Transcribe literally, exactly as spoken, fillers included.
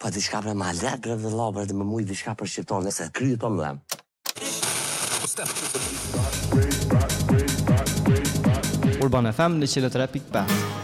Pa diçka për malet, për dhe la, për dhe më mujt diçka për shqiptar, nëse kryet o më. Urban F M në one oh three point five.